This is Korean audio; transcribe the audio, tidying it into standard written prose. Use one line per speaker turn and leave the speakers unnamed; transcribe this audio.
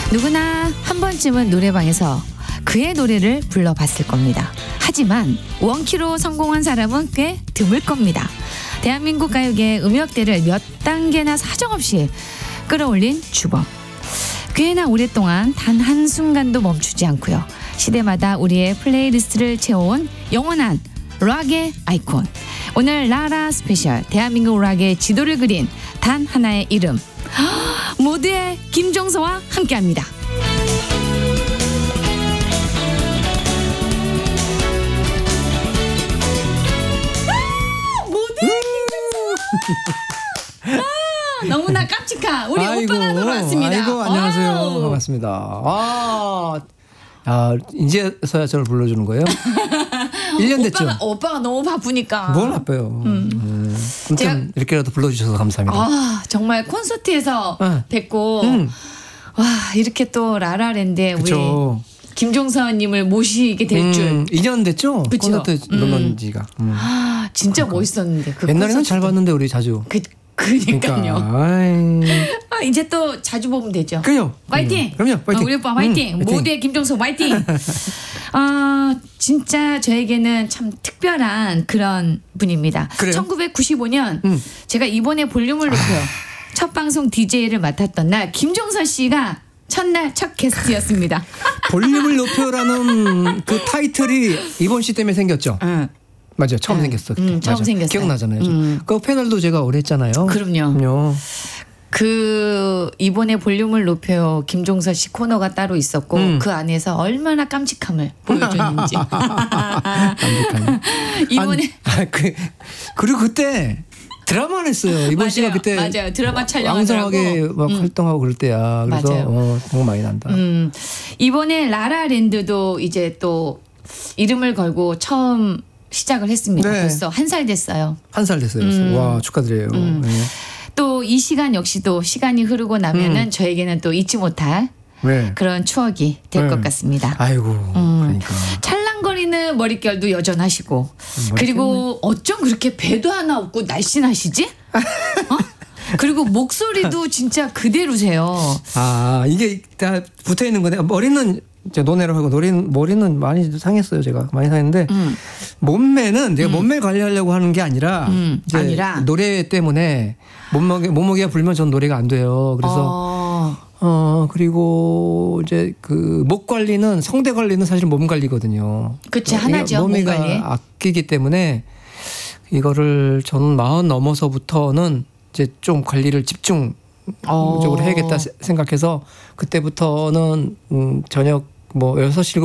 누구나 한 번쯤은 노래방에서 그의 노래를 불러봤을 겁니다. 하지만 원키로 성공한 사람은 꽤 드물 겁니다. 대한민국 가요계의 음역대를 몇 단계나 사정없이 끌어올린 주범. 꽤나 오랫동안 단 한순간도 멈추지 않고요. 시대마다 우리의 플레이리스트를 채워온 영원한 락의 아이콘. 오늘 라라 스페셜 대한민국 락의 지도를 그린 단 하나의 이름. 모두의 김종서와 함께합니다. 모두의 김종서. 너무나 깜찍한 우리 오빠가 돌아왔습니다.
아이고 안녕하세요. 반갑습니다. 이제서야 저를 불러주는 거예요? 1년 됐죠?
오빠가 너무 바쁘니까.
뭘 바빠요. 아무튼 이렇게라도 불러주셔서 감사합니다.
정말 콘서트에서 뵙고 와 이렇게 또 라라랜드에 우리 김종서님을 모시게 될 줄.
2년 됐죠?
그쵸?
콘서트 놀러 지가.
진짜 멋있었는데. 그
옛날에는
콘서트.
잘 봤는데 우리 자주.
그러니까요. 이제 또 자주 보면 되죠.
그럼요.
화이팅.
그럼요. 화이팅.
우리 오빠 화이팅. 모두의 김종서 화이팅. 진짜 저에게는 참 특별한 그런 분입니다.
그래요?
1995년 제가 이번에 볼륨을 높여요. 첫 방송 DJ를 맡았던 날 김종서 씨가 첫날 첫 게스트였습니다.
볼륨을 높여라는 그 타이틀이 이번 씨 때문에 생겼죠. 맞아요. 처음 생겼어.
처음 생겼어요.
기억나잖아요. 그 패널도 제가 오래 했잖아요.
그럼요. 그 이번에 볼륨을 높여요 김종서 씨 코너가 따로 있었고 그 안에서 얼마나 깜찍함을 보여줬는지.
깜찍하네.
이번에
그리고 그때 드라마를 했어요. 이번 씨가 그때
맞아요. 드라마 촬영하더라고.
왕성하게 막 활동하고 그럴 때야. 그래서 정말 많이 난다.
이번에 라라랜드도 이제 또 이름을 걸고 처음 시작을 했습니다.
네.
벌써 1살 됐어요.
1살 됐어요. 와 축하드려요. 네.
또 이 시간 역시도 시간이 흐르고 나면은 저에게는 또 잊지 못할 그런 추억이 될 것 같습니다.
아이고 그러니까.
찰랑거리는 머릿결도 여전하시고 그리고 어쩜 그렇게 배도 하나 없고 날씬하시지? 그리고 목소리도 진짜 그대로세요.
이게 다 붙어 있는 거네. 머리는 이제 논외로 하고 머리는 많이 상했어요. 제가 많이 상했는데 몸매는 내가 몸매 관리하려고 하는 게 아니라 이제 노래 때문에 몸무게가 불면 전 노래가 안 돼요. 그래서 그리고 이제 그 목 관리는 성대 관리는 사실 몸 관리거든요.
그치 하나죠. 몸 관리.
아끼기 때문에 이거를 저는 40 넘어서부터는 이제 좀 관리를 집중적으로 해야겠다 생각해서 그때부터는 저녁 6시